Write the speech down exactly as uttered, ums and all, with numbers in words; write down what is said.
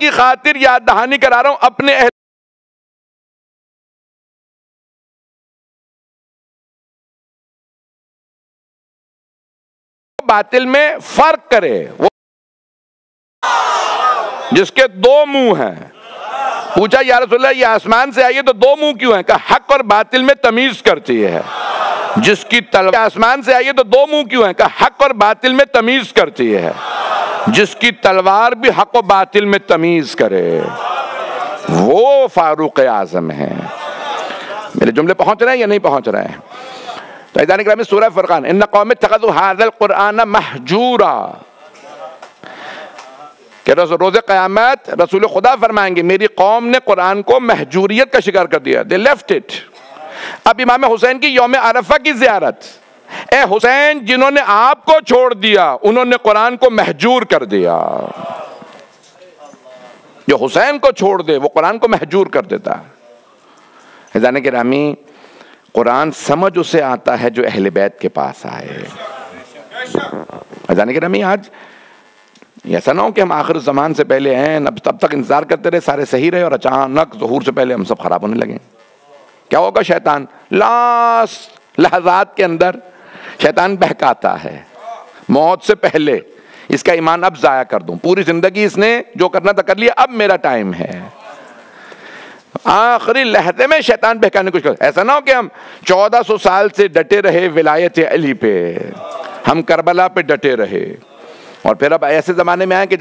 کی خاطر یاد دہانی کرا رہا ہوں اپنے اہل باطل میں فرق کرے، وہ جس کے دو منہ ہیں۔ پوچھا یا رسول اللہ یہ آسمان سے آئی ہے تو دو منہ کیوں ہیں؟ کہا حق اور باطل میں تمیز کرتی ہے۔ جس کی تلوار آسمان سے آئی ہے تو دو منہ کیوں ہیں؟ کہا حق اور باطل میں تمیز کرتی ہے۔ جس کی تلوار بھی حق و باطل میں تمیز کرے وہ فاروق اعظم ہے۔ میرے جملے پہنچ رہے ہیں یا نہیں پہنچ رہے ہیں؟ تو عزیزان گرامی سورہ فرقان، ان قوم اتخذوا ھذا القرآن مہجورا، کہ روز قیامت رسول خدا فرمائیں گے میری قوم نے قرآن کو مہجوریت کا شکار کر دیا، they left it۔ اب امام حسین کی یوم عرفہ کی زیارت، اے حسین جنہوں نے آپ کو چھوڑ دیا انہوں نے قرآن کو مہجور کر دیا۔ جو حسین کو چھوڑ دے وہ قرآن کو مہجور کر دیتا ہے۔ عزیزان گرامی قرآن سمجھ اسے آتا ہے جو اہل بیت کے پاس آئے۔ عزیزان گرامی آج ایسا نہ ہو کہ ہم آخر زمان سے پہلے ہیں، اب تب تک انتظار کرتے رہے سارے صحیح رہے اور اچانک ظہور سے پہلے ہم سب خراب ہونے لگے۔ کیا ہوگا؟ شیطان لاسٹ لحظات کے اندر شیطان بہکاتا ہے موت سے پہلے اس کا ایمان اب ضائع کر دوں، پوری زندگی اس نے جو کرنا تھا کر لیا، اب میرا ٹائم ہے۔ آخری لحظے میں شیطان بہکانے کی کوشش کرتا۔ ایسا نہ ہو کہ ہم چودہ سو سال سے ڈٹے رہے ولایت علی پہ، ہم کربلا پہ ڈٹے رہے اور پھر اب ایسے زمانے میں آئے کہ